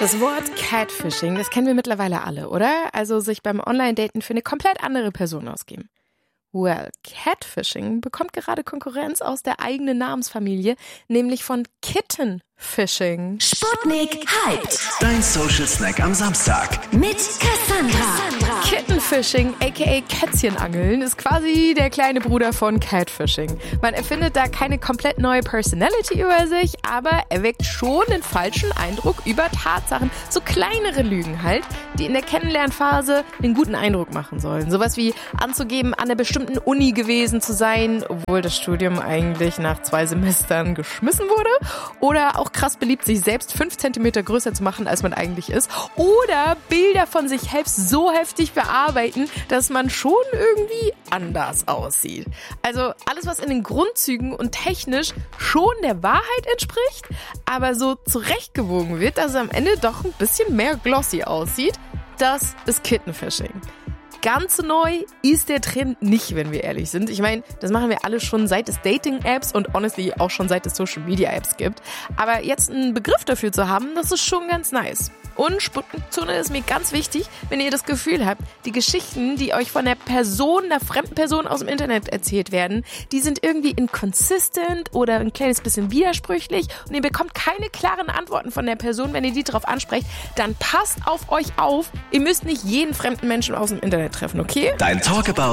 Das Wort Catfishing, das kennen wir mittlerweile alle, oder? Also sich beim Online-Daten für eine komplett andere Person ausgeben. Well, Catfishing bekommt gerade Konkurrenz aus der eigenen Namensfamilie, nämlich von Kittenfishing. Sputnik hyped. Dein Social Snack am Samstag. Mit Cassandra. Kittenfishing, aka Kätzchenangeln, ist quasi der kleine Bruder von Catfishing. Man erfindet da keine komplett neue Personality über sich, aber er weckt schon den falschen Eindruck über Tatsachen. So kleinere Lügen halt, die in der Kennenlernphase einen guten Eindruck machen sollen. Sowas wie anzugeben, an einer bestimmten Uni gewesen zu sein, obwohl das Studium eigentlich nach 2 Semestern geschmissen wurde. Oder auch krass beliebt, sich selbst 5 Zentimeter größer zu machen, als man eigentlich ist. Oder Bilder von sich selbst so heftig bearbeiten, dass man schon irgendwie anders aussieht. Also alles, was in den Grundzügen und technisch schon der Wahrheit entspricht, aber so zurechtgewogen wird, dass es am Ende doch ein bisschen mehr glossy aussieht, das ist Kittenfishing. Ganz neu ist der Trend nicht, wenn wir ehrlich sind. Ich meine, das machen wir alle schon seit es Dating-Apps und honestly auch schon seit es Social-Media-Apps gibt. Aber jetzt einen Begriff dafür zu haben, das ist schon ganz nice. Und Sputnikzone ist mir ganz wichtig, wenn ihr das Gefühl habt, die Geschichten, die euch von der Person, einer fremden Person aus dem Internet erzählt werden, die sind irgendwie inconsistent oder ein kleines bisschen widersprüchlich und ihr bekommt keine klaren Antworten von der Person, wenn ihr die drauf ansprecht, dann passt auf euch auf. Ihr müsst nicht jeden fremden Menschen aus dem Internet treffen, okay? Dein Talkabout